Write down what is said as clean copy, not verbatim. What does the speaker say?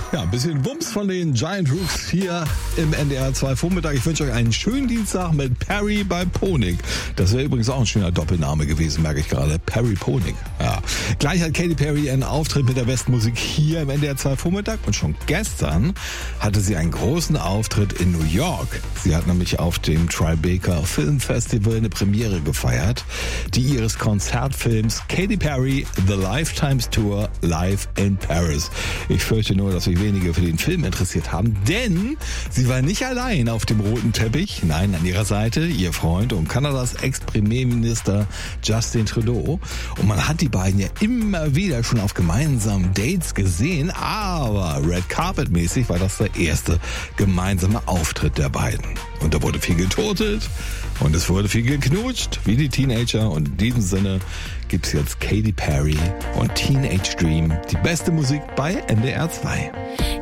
Ja, ein bisschen Wumms von den Giant Rooks hier im NDR 2 Vormittag. Ich wünsche euch einen schönen Dienstag mit Perry bei Ponik. Das wäre übrigens auch ein schöner Doppelname gewesen, merke ich gerade. Perry Ponik. Ja. Gleich hat Katy Perry einen Auftritt mit der besten Musik hier im NDR 2 Vormittag. Und schon gestern hatte sie einen großen Auftritt in New York. Sie hat nämlich auf dem Tribeca Film Festival eine Premiere gefeiert, die ihres Konzertfilms Katy Perry The Lifetimes Tour Live in Paris. Ich fürchte nur, dass sich wenige für den Film interessiert haben, denn sie war nicht allein auf dem roten Teppich. Nein, an ihrer Seite ihr Freund und Kanadas Ex-Premierminister Justin Trudeau. Und man hat die beiden ja immer wieder schon auf gemeinsamen Dates gesehen, aber Red Carpet mäßig war das der erste gemeinsame Auftritt der beiden. Und da wurde viel geturtelt und es wurde viel geknutscht, wie die Teenager. Und in diesem Sinne gibt's jetzt Katy Perry und Teenage Dream, die beste Musik bei NDR 2.